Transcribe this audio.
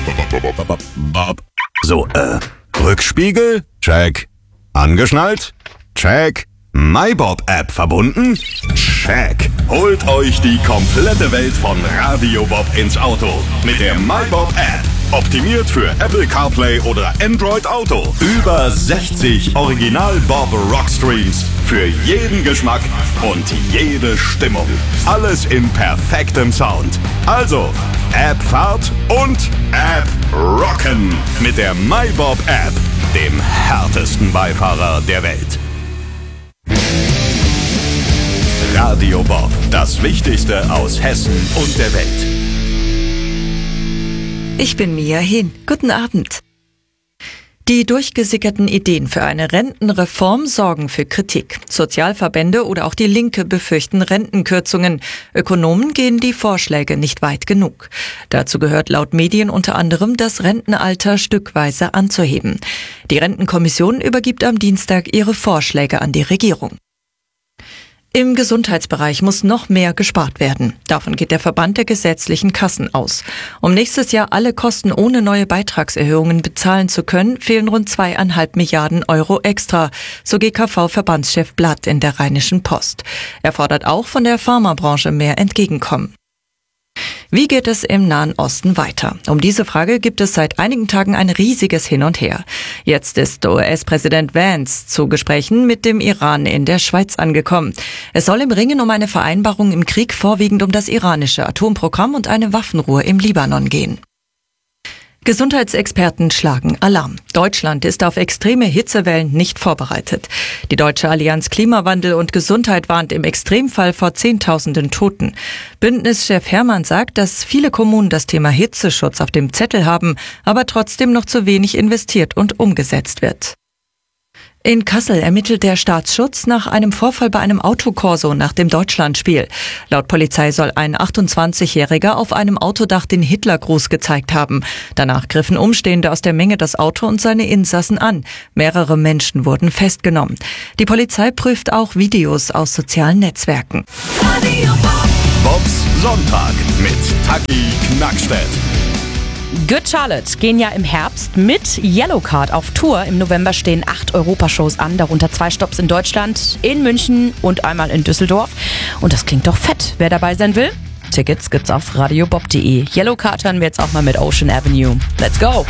Bob. So, Rückspiegel? Check. Angeschnallt? Check. MyBob-App verbunden? Check. Holt euch die komplette Welt von Radio Bob ins Auto mit der MyBob-App. Optimiert für Apple CarPlay oder Android Auto. Über 60 Original Bob Rockstreams für jeden Geschmack und jede Stimmung. Alles in perfektem Sound. Also, App-Fahrt und App-Rocken mit der MyBob-App, dem härtesten Beifahrer der Welt. Radio Bob, das Wichtigste aus Hessen und der Welt. Ich bin Mia Hehn. Guten Abend. Die durchgesickerten Ideen für eine Rentenreform sorgen für Kritik. Sozialverbände oder auch die Linke befürchten Rentenkürzungen. Ökonomen gehen die Vorschläge nicht weit genug. Dazu gehört laut Medien unter anderem, das Rentenalter stückweise anzuheben. Die Rentenkommission übergibt am Dienstag ihre Vorschläge an die Regierung. Im Gesundheitsbereich muss noch mehr gespart werden. Davon geht der Verband der gesetzlichen Kassen aus. Um nächstes Jahr alle Kosten ohne neue Beitragserhöhungen bezahlen zu können, fehlen rund 2,5 Milliarden Euro extra, so GKV-Verbandschef Blatt in der Rheinischen Post. Er fordert auch von der Pharmabranche mehr Entgegenkommen. Wie geht es im Nahen Osten weiter? Um diese Frage gibt es seit einigen Tagen ein riesiges Hin und Her. Jetzt ist US-Präsident Vance zu Gesprächen mit dem Iran in der Schweiz angekommen. Es soll im Ringen um eine Vereinbarung im Krieg vorwiegend um das iranische Atomprogramm und eine Waffenruhe im Libanon gehen. Gesundheitsexperten schlagen Alarm. Deutschland ist auf extreme Hitzewellen nicht vorbereitet. Die Deutsche Allianz Klimawandel und Gesundheit warnt im Extremfall vor Zehntausenden Toten. Bündnischef Hermann sagt, dass viele Kommunen das Thema Hitzeschutz auf dem Zettel haben, aber trotzdem noch zu wenig investiert und umgesetzt wird. In Kassel ermittelt der Staatsschutz nach einem Vorfall bei einem Autokorso nach dem Deutschlandspiel. Laut Polizei soll ein 28-Jähriger auf einem Autodach den Hitlergruß gezeigt haben. Danach griffen Umstehende aus der Menge das Auto und seine Insassen an. Mehrere Menschen wurden festgenommen. Die Polizei prüft auch Videos aus sozialen Netzwerken. Bobs Sonntag mit Taki Knackstedt. Good Charlotte gehen ja im Herbst mit Yellowcard auf Tour. Im November stehen 8 Europashows an, darunter 2 Stopps in Deutschland, in München und einmal in Düsseldorf. Und das klingt doch fett. Wer dabei sein will? Tickets gibt's auf radiobob.de. Yellowcard hören wir jetzt auch mal mit Ocean Avenue. Let's go!